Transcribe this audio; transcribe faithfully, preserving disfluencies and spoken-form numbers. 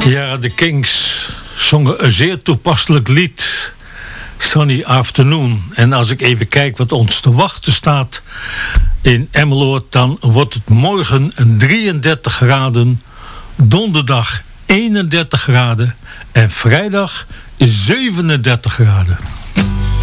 Ja, de Kings zongen een zeer toepasselijk lied, Sunny Afternoon. En als ik even kijk wat ons te wachten staat in Emmeloord, dan wordt het morgen drieëndertig graden, donderdag eenendertig graden en vrijdag zevenendertig graden.